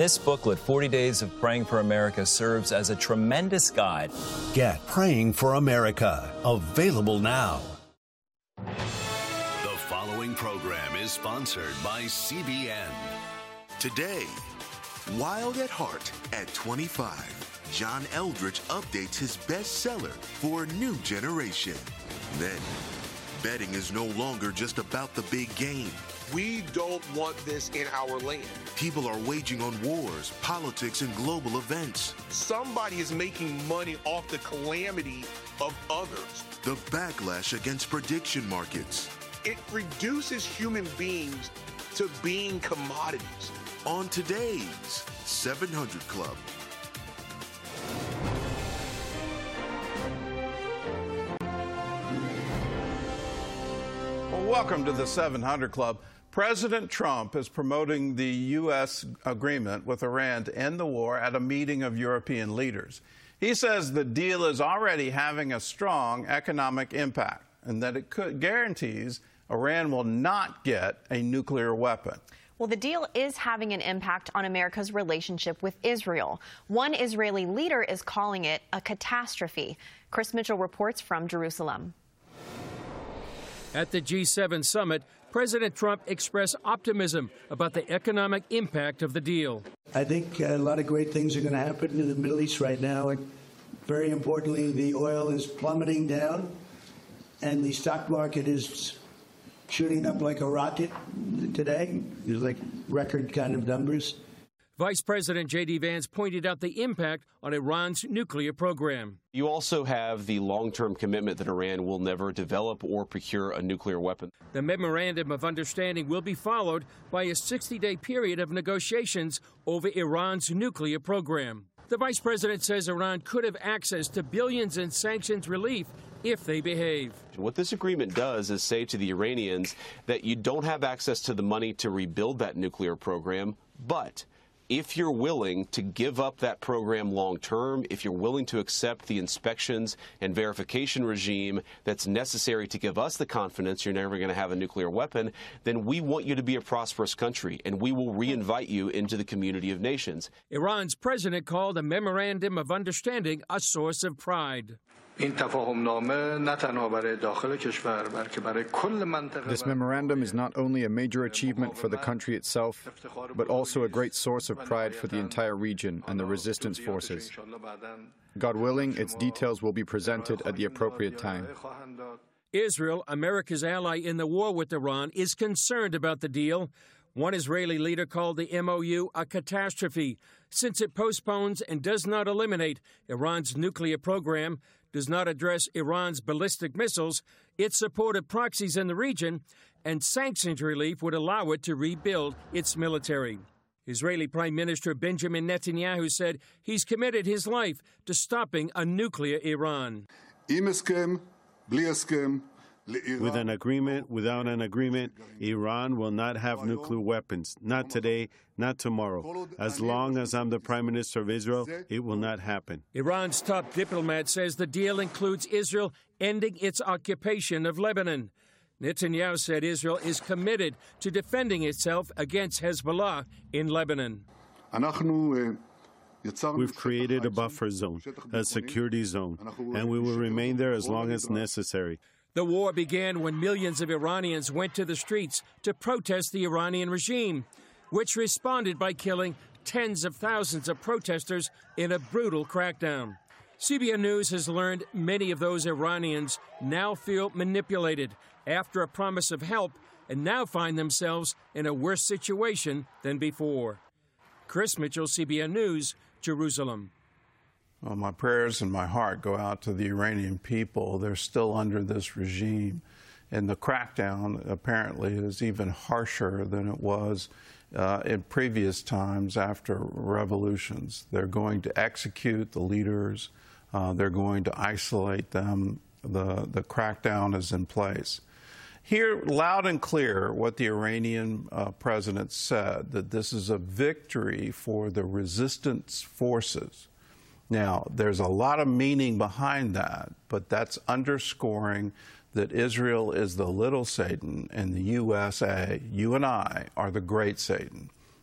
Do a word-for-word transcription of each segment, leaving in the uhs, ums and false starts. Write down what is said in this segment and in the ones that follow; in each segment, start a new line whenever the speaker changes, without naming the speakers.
This booklet, forty days of Praying for America, serves as a tremendous guide.
Get Praying for America, available now.
The following program is sponsored by C B N.
Today, wild at heart at twenty-five, John Eldridge updates his bestseller for a new generation. Then, betting is no longer just about the big game.
We don't want this in our land.
People are waging on wars, politics, and global events.
Somebody is making money off the calamity of others.
The backlash against prediction markets.
It reduces human beings to being commodities.
On today's seven hundred Club.
Well, welcome to the seven hundred Club. President Trump is promoting the U S agreement with Iran to end the war at a meeting of European leaders. He says the deal is already having a strong economic impact and that it could, guarantees Iran will not get a nuclear weapon.
Well, the deal is having an impact on America's relationship with Israel. One Israeli leader is calling it a catastrophe. Chris Mitchell reports from Jerusalem.
At the G seven summit, President Trump expressed optimism about the economic impact of the deal.
I think a lot of great things are going to happen in the Middle East right now. And very importantly, the oil is plummeting down, and the stock market is shooting up like a rocket today. It's like record kind of numbers.
Vice President J D Vance pointed out the impact on Iran's nuclear program.
You also have the long-term commitment that Iran will never develop or procure a nuclear weapon.
The Memorandum of Understanding will be followed by a sixty-day period of negotiations over Iran's nuclear program. The vice president says Iran could have access to billions in sanctions relief if they behave.
What this agreement does is say to the Iranians that you don't have access to the money to rebuild that nuclear program, but if you're willing to give up that program long term, if you're willing to accept the inspections and verification regime that's necessary to give us the confidence you're never going to have a nuclear weapon, then we want you to be a prosperous country, and we will re-invite you into the community of nations.
Iran's president called the Memorandum of Understanding a source of pride.
This memorandum is not only a major achievement for the country itself, but also a great source of pride for the entire region and the resistance forces. God willing, its details will be presented at the appropriate time.
Israel, America's ally in the war with Iran, is concerned about the deal. One Israeli leader called the M O U a catastrophe, since it postpones and does not eliminate Iran's nuclear program, does not address Iran's ballistic missiles, its supported proxies in the region, and sanctions relief would allow it to rebuild its military. Israeli Prime Minister Benjamin Netanyahu said he's committed his life to stopping a nuclear Iran.
With an agreement, without an agreement, Iran will not have nuclear weapons. Not today, not tomorrow. As long as I'm the Prime Minister of Israel, it will not happen.
Iran's top diplomat says the deal includes Israel ending its occupation of Lebanon. Netanyahu said Israel is committed to defending itself against Hezbollah in Lebanon.
We've created a buffer zone, a security zone, and we will remain there as long as necessary.
The war began when millions of Iranians went to the streets to protest the Iranian regime, which responded by killing tens of thousands of protesters in a brutal crackdown. C B N News has learned many of those Iranians now feel manipulated after a promise of help and now find themselves in a worse situation than before. Chris Mitchell, C B N News, Jerusalem.
Well, my prayers and my heart go out to the Iranian people. They're still under this regime. And the crackdown apparently is even harsher than it was uh, in previous times after revolutions. They're going to execute the leaders. Uh, they're going to isolate them. The, the crackdown is in place. Hear loud and clear what the Iranian uh, president said, that this is a victory for the resistance forces. Now, there's a lot of meaning behind that, but that's underscoring that Israel is the little Satan and the U S A, you and I, are the great Satan.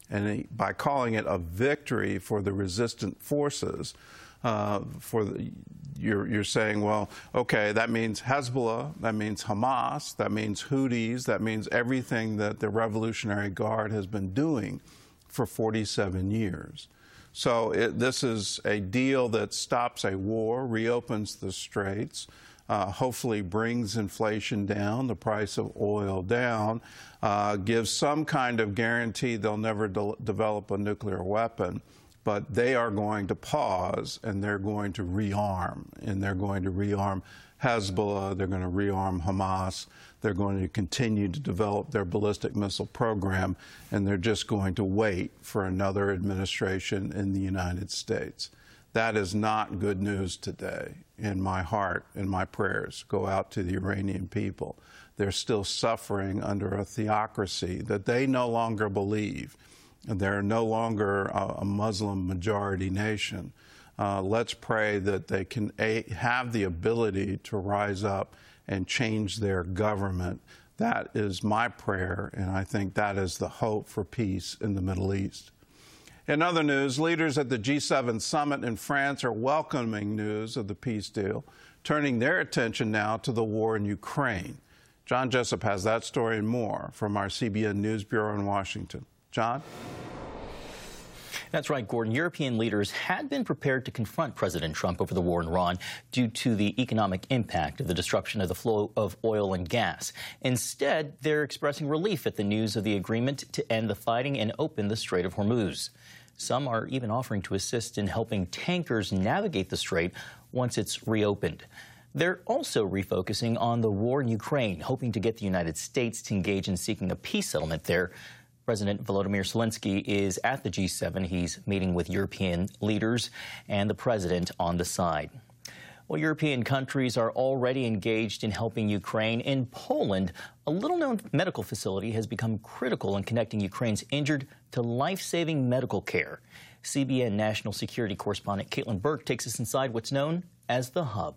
And he, by calling it a victory for the resistant forces, uh, for the, you're, you're saying, well, okay, that means Hezbollah, that means Hamas, that means Houthis, that means everything that the Revolutionary Guard has been doing for forty-seven years. So it, this is a deal that stops a war, reopens the straits, uh, hopefully brings inflation down, the price of oil down, uh, gives some kind of guarantee they'll never de develop a nuclear weapon. But they are going to pause, and they're going to rearm, and they're going to rearm Hezbollah, they're going to rearm Hamas, they're going to continue to develop their ballistic missile program, and they're just going to wait for another administration in the United States. That is not good news today. In my heart and my prayers go out to the Iranian people. They're still suffering under a theocracy that they no longer believe. They're no longer a Muslim majority nation. Uh, let's pray that they can a, have the ability to rise up and change their government. That is my prayer, and I think that is the hope for peace in the Middle East. In other news, leaders at the G seven summit in France are welcoming news of the peace deal, turning their attention now to the war in Ukraine. John Jessup has that story and more from our C B N News Bureau in Washington. John?
That's right, Gordon. European leaders had been prepared to confront President Trump over the war in Iran due to the economic impact of the disruption of the flow of oil and gas. Instead, they're expressing relief at the news of the agreement to end the fighting and open the Strait of Hormuz. Some are even offering to assist in helping tankers navigate the strait once it's reopened. They're also refocusing on the war in Ukraine, hoping to get the United States to engage in seeking a peace settlement there. President Volodymyr Zelensky is at the G seven. He's meeting with European leaders and the president on the side. Well, European countries are already engaged in helping Ukraine. In Poland, a little-known medical facility has become critical in connecting Ukraine's injured to life-saving medical care. C B N national security correspondent Caitlin Burke takes us inside what's known as the Hub.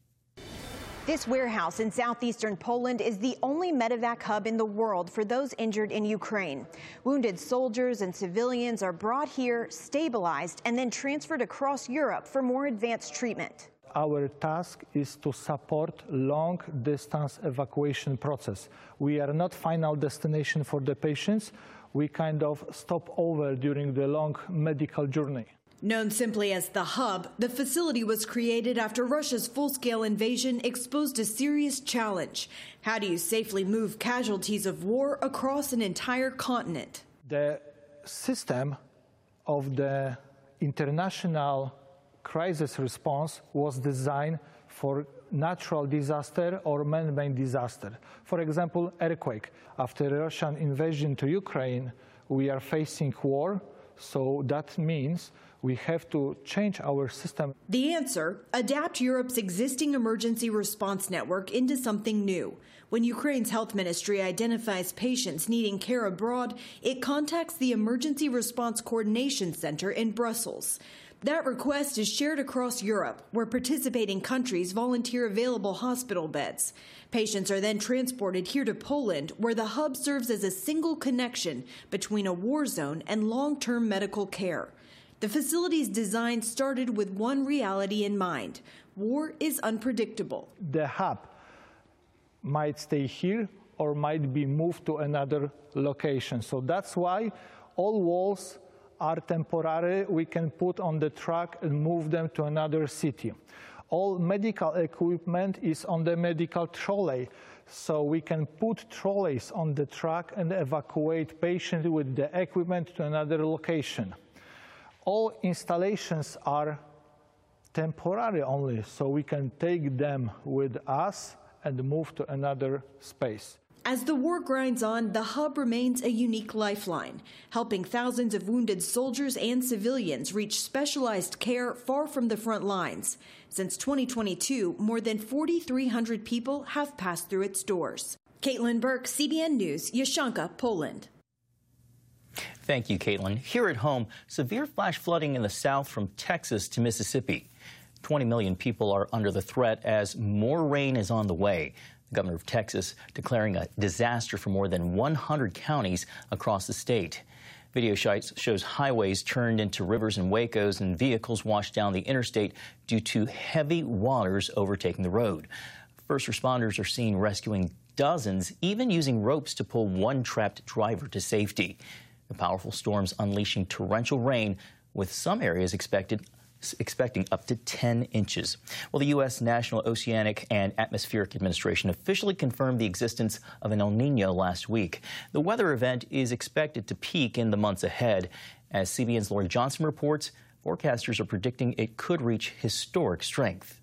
This warehouse in southeastern Poland is the only medevac hub in the world for those injured in Ukraine. Wounded soldiers and civilians are brought here, stabilized, and then transferred across Europe for more advanced treatment.
Our task is to support long-distance evacuation process. We are not final destination for the patients. We kind of stop over during the long medical journey.
Known simply as the Hub, the facility was created after Russia's full-scale invasion exposed a serious challenge. How do you safely move casualties of war across an entire continent?
The system of the international crisis response was designed for natural disaster or man-made disaster. For example, earthquake. After Russian invasion to Ukraine, we are facing war, so that means we have to change our system.
The answer, adapt Europe's existing emergency response network into something new. When Ukraine's health ministry identifies patients needing care abroad, it contacts the Emergency Response Coordination Center in Brussels. That request is shared across Europe, where participating countries volunteer available hospital beds. Patients are then transported here to Poland, where the hub serves as a single connection between a war zone and long-term medical care. The facility's design started with one reality in mind. War is unpredictable.
The hub might stay here or might be moved to another location. So that's why all walls are temporary. We can put on the truck and move them to another city. All medical equipment is on the medical trolley. So we can put trolleys on the truck and evacuate patients with the equipment to another location. All installations are temporary only, so we can take them with us and move to another space.
As the war grinds on, the hub remains a unique lifeline, helping thousands of wounded soldiers and civilians reach specialized care far from the front lines. Since twenty twenty-two, more than forty-three hundred people have passed through its doors. Caitlin Burke, C B N News, Yashanka, Poland.
Thank you, Caitlin. Here at home, severe flash flooding in the south from Texas to Mississippi. twenty million people are under the threat as more rain is on the way. The governor of Texas declaring a disaster for more than one hundred counties across the state. Video shows highways turned into rivers and wacos and vehicles washed down the interstate due to heavy waters overtaking the road. First responders are seen rescuing dozens, even using ropes to pull one trapped driver to safety. The powerful storms unleashing torrential rain, with some areas expected expecting up to ten inches. Well, the U S National Oceanic and Atmospheric Administration officially confirmed the existence of an El Nino last week. The weather event is expected to peak in the months ahead. As C B N's Lori Johnson reports, forecasters are predicting it could reach historic strength.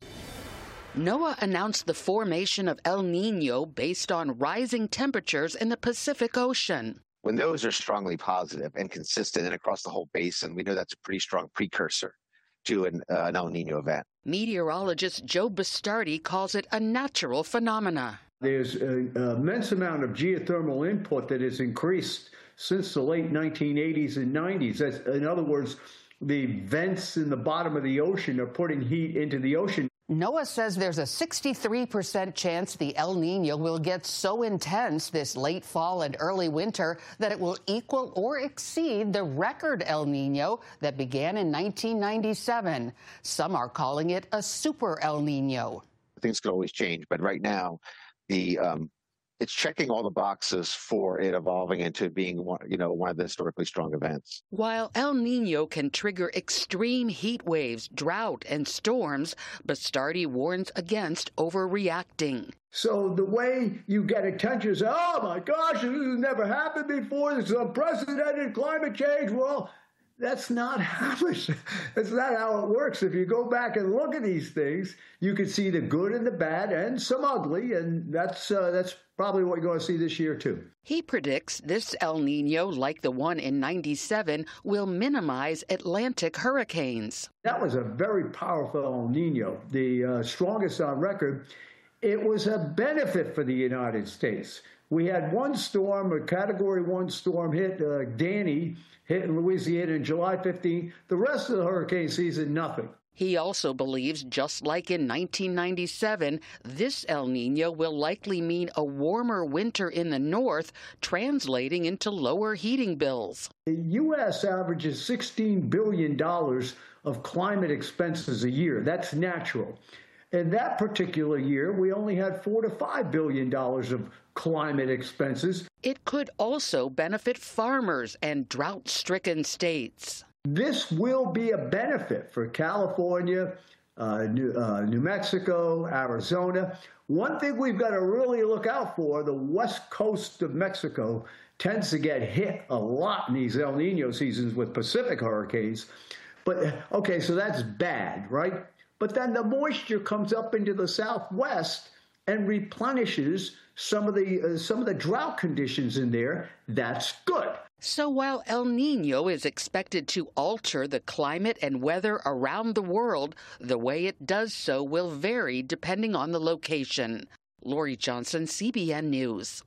NOAA announced the formation of El Nino based on rising temperatures in the Pacific Ocean.
When those are strongly positive and consistent and across the whole basin, we know that's a pretty strong precursor to an, uh, an El Nino event.
Meteorologist Joe Bastardi calls it a natural phenomena.
There's an immense amount of geothermal input that has increased since the late nineteen eighties and nineties. That's, in other words, the vents in the bottom of the ocean are putting heat into the ocean.
NOAA says there's a sixty-three percent chance the El Nino will get so intense this late fall and early winter that it will equal or exceed the record El Nino that began in nineteen ninety-seven. Some are calling it a super El Nino.
Things could always change, but right now, the um, it's checking all the boxes for it evolving into being one, you know, one of the historically strong events.
While El Nino can trigger extreme heat waves, drought, and storms, Bastardi warns against overreacting.
So the way you get attention is, oh my gosh, this has never happened before. This is unprecedented climate change. Well, that's not how it, that's not how it works. If you go back and look at these things, you can see the good and the bad and some ugly, and that's uh, that's probably what you're going to see this year too.
He predicts this El Nino, like the one in ninety-seven, will minimize Atlantic hurricanes.
That was a very powerful El Nino, the uh, strongest on record. It was a benefit for the United States. We had one storm, a Category one storm hit, uh, Danny, hit in Louisiana on July fifteenth. The rest of the hurricane season, nothing.
He also believes, just like in nineteen ninety-seven, this El Nino will likely mean a warmer winter in the north, translating into lower heating bills.
The U S averages sixteen billion dollars of climate expenses a year. That's natural. In that particular year, we only had four to five billion dollars of climate expenses.
It could also benefit farmers and drought-stricken states.
This will be a benefit for California, uh, New, uh, New Mexico, Arizona. One thing we've got to really look out for, the west coast of Mexico tends to get hit a lot in these El Nino seasons with Pacific hurricanes. But, okay, so that's bad, right? But then the moisture comes up into the southwest and replenishes some of the uh, some of the drought conditions in there. That's good.
So while El Nino is expected to alter the climate and weather around the world, the way it does so will vary depending on the location. Lori Johnson, C B N News.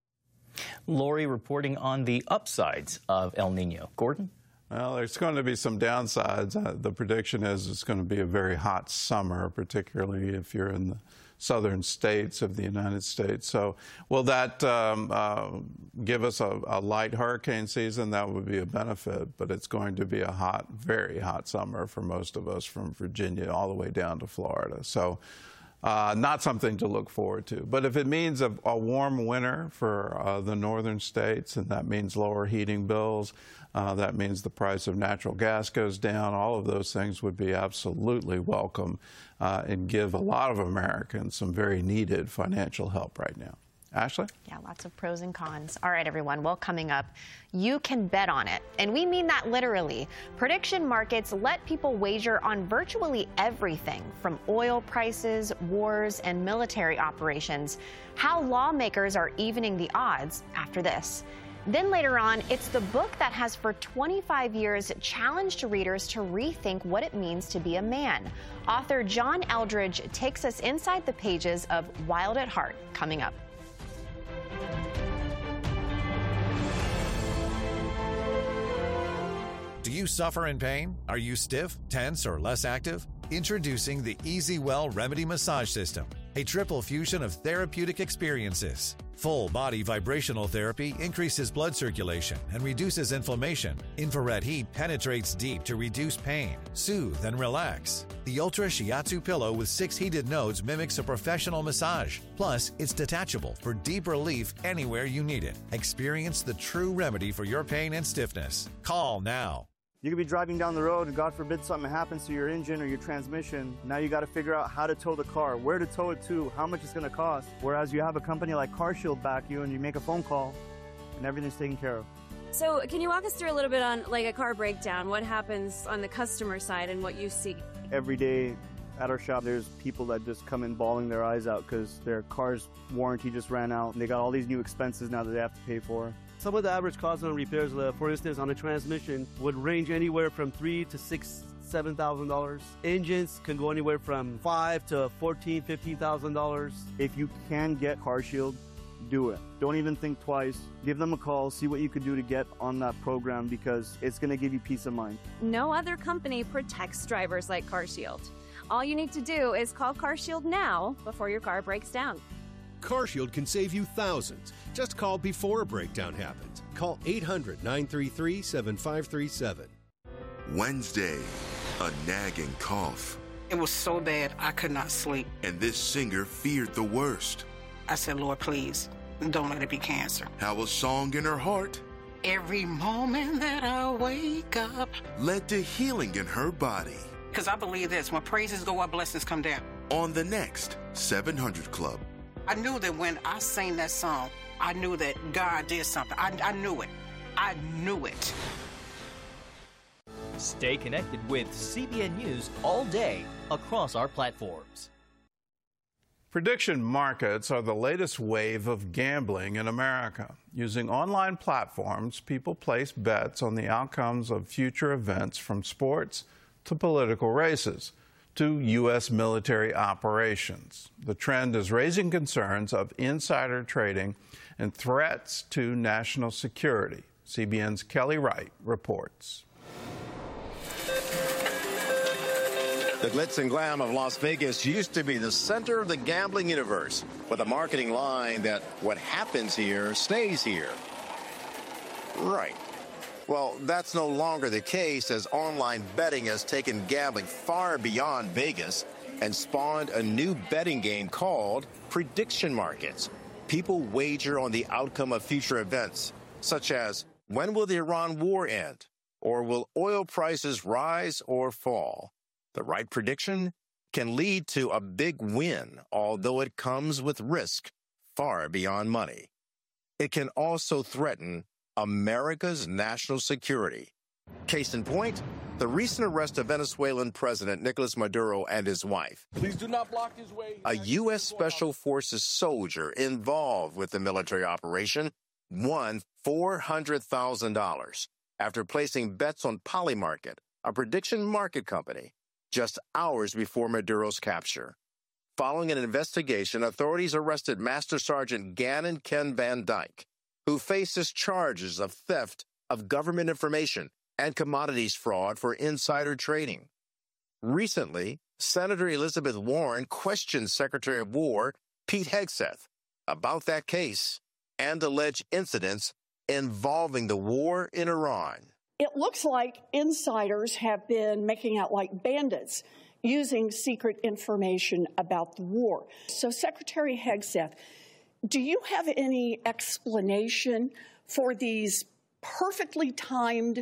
Lori reporting on the upsides of El Nino. Gordon?
Well, there's going to be some downsides. Uh, the prediction is it's going to be a very hot summer, particularly if you're in the southern states of the United States. So will that um, uh, give us a, a light hurricane season? That would be a benefit, but it's going to be a hot, very hot summer for most of us from Virginia all the way down to Florida. So uh, not something to look forward to. But if it means a, a warm winter for uh, the northern states, and that means lower heating bills, Uh, that means the price of natural gas goes down. All of those things would be absolutely welcome uh, and give a lot of Americans some very needed financial help right now. Ashley?
Yeah, lots of pros and cons. All right, everyone. Well, coming up, you can bet on it. And we mean that literally. Prediction markets let people wager on virtually everything from oil prices, wars, and military operations. How lawmakers are evening the odds after this. Then later on, it's the book that has for twenty-five years challenged readers to rethink what it means to be a man. Author John Eldredge takes us inside the pages of Wild at Heart, coming up.
Do you suffer in pain? Are you stiff, tense, or less active? Introducing the EasyWell Remedy Massage System. a triple fusion of therapeutic experiences. Full body vibrational therapy increases blood circulation and reduces inflammation. Infrared heat penetrates deep to reduce pain, soothe, and relax. The Ultra Shiatsu pillow with six heated nodes mimics a professional massage. Plus, it's detachable for deep relief anywhere you need it. Experience the true remedy for your pain and stiffness. Call now.
You could be driving down the road and God forbid something happens to your engine or your transmission. Now you got to figure out how to tow the car, where to tow it to, how much it's going to cost. Whereas you have a company like CarShield back you and you make a phone call and everything's taken care of.
So can you walk us through a little bit on like a car breakdown? What happens on the customer side and what you see?
Every day at our shop, there's people that just come in bawling their eyes out because their car's warranty just ran out and they got all these new expenses now that they have to pay for.
Some of the average costs on repairs, uh, for instance, on a transmission would range anywhere from three to six, seven thousand dollars. Engines can go anywhere from five to fourteen, fifteen thousand dollars.
If you can get CarShield, do it. Don't even think twice. Give them a call. See what you could do to get on that program because it's going to give you peace of mind.
No other company protects drivers like CarShield. All you need to do is call CarShield now before your car breaks down.
CarShield can save you thousands. Just call before a breakdown happens. Call eight hundred, nine three three, seven five three seven.
Wednesday, a nagging cough.
It was so bad I could not sleep.
And this singer feared the worst.
I said, Lord, please, don't let it be cancer.
How a song in her heart,
every moment that I wake up,
led to healing in her body.
Because I believe this, when praises go up, blessings come down.
On the next seven hundred Club.
I knew that when I sang that song, I knew that God did something. I, I knew it. I knew it.
Stay connected with C B N News all day across our platforms.
Prediction markets are the latest wave of gambling in America. Using online platforms, people place bets on the outcomes of future events from sports to political races to U S military operations. The trend is raising concerns of insider trading and threats to national security. C B N's Kelly Wright reports.
The glitz and glam of Las Vegas used to be the center of the gambling universe, with a marketing line that what happens here stays here. Right. Well, that's no longer the case, as online betting has taken gambling far beyond Vegas and spawned a new betting game called prediction markets. People wager on the outcome of future events, such as when will the Iran war end, or will oil prices rise or fall. The right prediction can lead to a big win, although it comes with risk far beyond money. It can also threaten America's national security. Case in point, the recent arrest of Venezuelan President Nicolas Maduro and his wife.
Please do not block his way.
A U S Special Forces soldier involved with the military operation won four hundred thousand dollars after placing bets on Polymarket, a prediction market company, just hours before Maduro's capture. Following an investigation, authorities arrested Master Sergeant Gannon Ken Van Dyke, who faces charges of theft of government information and commodities fraud for insider trading. Recently, Senator Elizabeth Warren questioned Secretary of War Pete Hegseth about that case and alleged incidents involving the war in Iran.
It looks like insiders have been making out like bandits, using secret information about the war. So, Secretary Hegseth, do you have any explanation for these perfectly timed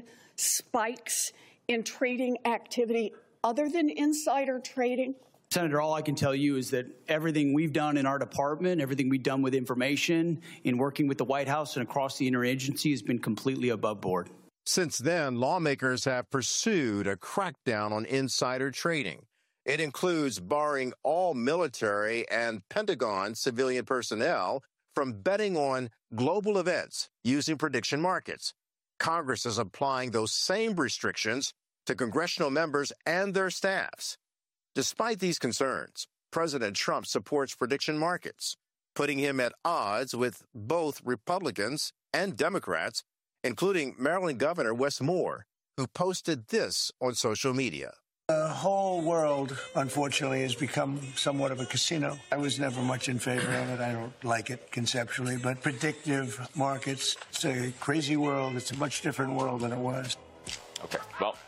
spikes in trading activity other than insider trading?
Senator, all I can tell you is that everything we've done in our department, everything we've done with information, in working with the White House and across the interagency has been completely above board.
Since then, lawmakers have pursued a crackdown on insider trading. It includes barring all military and Pentagon civilian personnel from betting on global events using prediction markets. Congress is applying those same restrictions to congressional members and their staffs. Despite these concerns, President Trump supports prediction markets, putting him at odds with both Republicans and Democrats, including Maryland Governor Wes Moore, who posted this on social media.
A
whole world, unfortunately, has become somewhat of a casino. I was never much in favor of it. I don't like it conceptually, but predictive markets, it's a crazy world. It's a much different world than it was.
Okay, well,